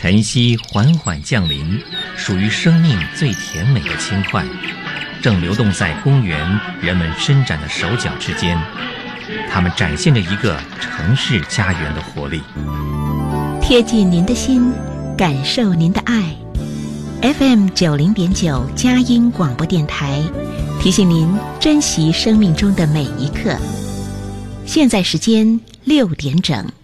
晨曦缓缓降临，属于生命最甜美的轻快，正流动在公园人们伸展的手脚之间。它们展现着一个城市家园的活力， 贴近您的心，感受您的爱。FM 90.9佳音广播电台提醒您珍惜生命中的每一刻。现在时间6点整。